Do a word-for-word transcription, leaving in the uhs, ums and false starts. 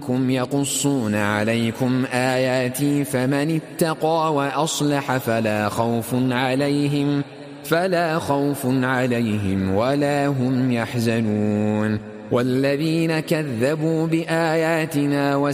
منكم يقصون عليكم آياتي فمن اتقى وأصلح فلا خوف عليهم فلا خوف عليهم ولا هم يحزنون والذين كذبوا بآياتنا